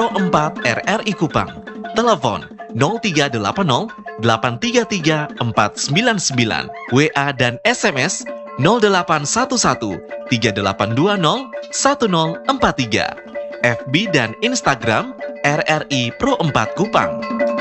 Pro 4 RRI Kupang. Telepon 0380 833 499, WA dan SMS 0811 3820 1043, FB dan Instagram RRI Pro 4 Kupang.